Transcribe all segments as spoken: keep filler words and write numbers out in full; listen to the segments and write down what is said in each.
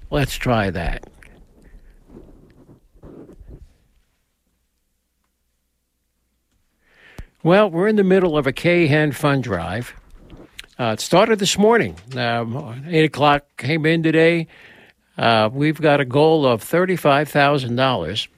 Let's try that. Well, we're in the middle of a K-Hen fund drive. Uh, it started this morning. Um, eight o'clock came in today. Uh, we've got a goal of thirty-five thousand dollars,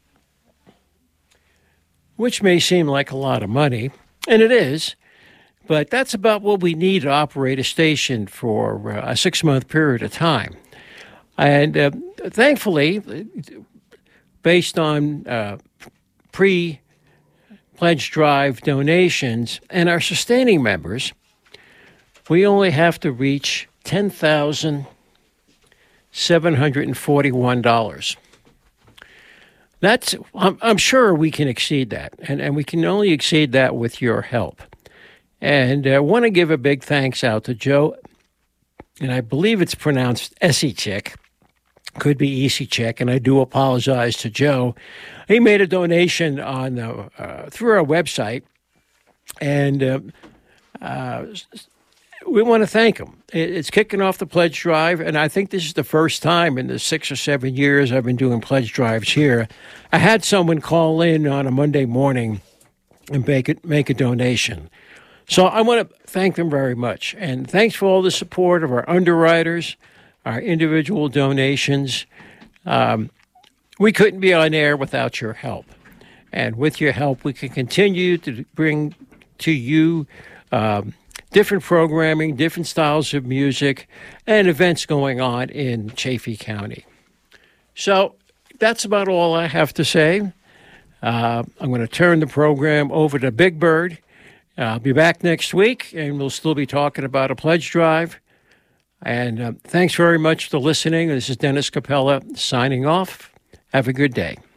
which may seem like a lot of money, and it is, but that's about what we need to operate a station for uh, a six-month period of time. And uh, thankfully, based on uh, pre-pledge drive donations and our sustaining members, we only have to reach ten thousand seven hundred forty-one dollars. That's, I'm, I'm sure we can exceed that, and, and we can only exceed that with your help. And I want to give a big thanks out to Joe, and I believe it's pronounced Esichik, could be Esichik, and I do apologize to Joe. He made a donation on uh, uh, through our website, and uh, uh, we want to thank him. It's kicking off the pledge drive, and I think this is the first time in the six or seven years I've been doing pledge drives here. I had someone call in on a Monday morning and make it, make a donation. So I want to thank them very much. And thanks for all the support of our underwriters, our individual donations. Um, we couldn't be on air without your help. And with your help, we can continue to bring to you um, different programming, different styles of music, and events going on in Chaffee County. So that's about all I have to say. Uh, I'm going to turn the program over to Big Bird. I'll be back next week, and we'll still be talking about a pledge drive. And uh, thanks very much for listening. This is Dennis Capella signing off. Have a good day.